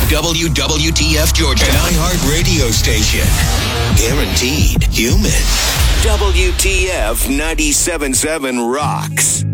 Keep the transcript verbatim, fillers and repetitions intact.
W W T F Georgia, an iHeart radio station. Guaranteed human. W T F ninety-seven point seven rocks.